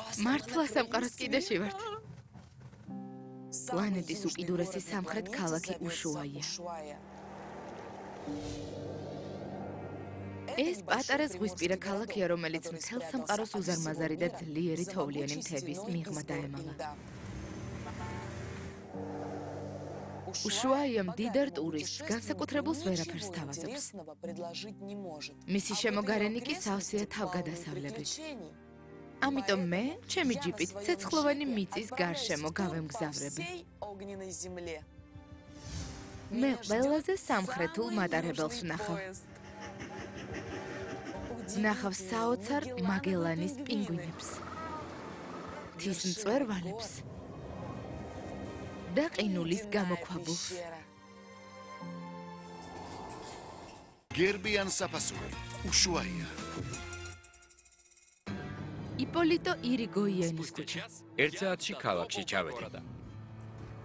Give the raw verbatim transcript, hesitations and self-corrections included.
მართლა სამყაროს კიდეში ვართ. პლანეტის უკიდურესი სამხრეთ ქალაქი უშუაია. ეს პატარა ზღვისპირა ქალაქია, რომელიც მთელ სამყაროს უზარმაზარი და ძლიერი თოვლიანი მთების მიღმა დაემალა. უშუაია მდიდარ ტურისტს განსაკუთრებულს ვერაფერს თავაზობს. მისი შემოგარენი კი სავსეა თავგადასავლებით. ამიტომ მე, ჩემი ჯიპით ცეცხლოვანი მიწის გარშემო გავემგზავრები. მე ყველაზე სამხრეთულ მატარებელს ვნახავ. ვნახავ საოცარ მაგელანის პინგვინებს, მთის მწვერვალებს და ყინულის გამოქვაბულს. გერბიან საფასური, უშუაია. იპოლიტო ირიგოიანის ქუჩა. ერთ საათში ქალაქში ჩავედი.